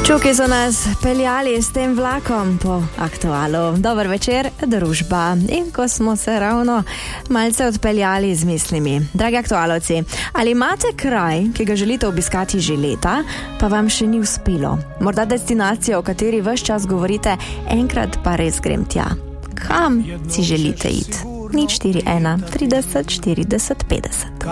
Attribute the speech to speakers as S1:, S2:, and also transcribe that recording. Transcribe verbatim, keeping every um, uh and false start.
S1: Čuki so nas peljali s tem vlakom po aktualu. Dober večer, družba. In ko smo se ravno malce odpeljali z mislimi. Dragi aktualovci, ali imate kraj, ki ga želite obiskati že leta, pa vam še ni uspelo? Morda destinacijo, o kateri ves čas govorite, enkrat pa res grem tja. Kam si želite iti? nič štiri ena trideset štirideset petdeset.